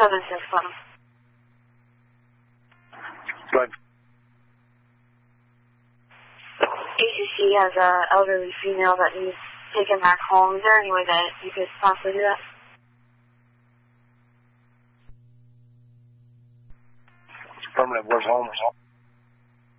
Southern System. But ACC has an elderly female that needs taken back home. Is there any way that you could possibly do that? Affirmative. Where's home?